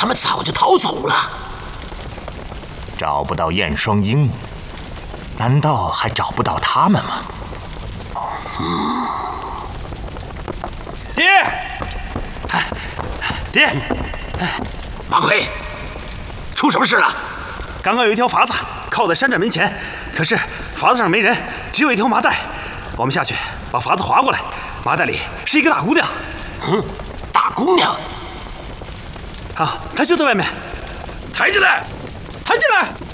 他们早就逃走了。 找不到燕双鹰，难道还找不到他们吗？ 爹，爹， 马奎，出什么事了？ 刚刚有一条筏子靠在山寨门前，可是筏子上没人，只有一条麻袋。我们下去把筏子划过来，麻袋里是一个大姑娘。 大姑娘。 好，她就在外面。 抬进来， 抬进来。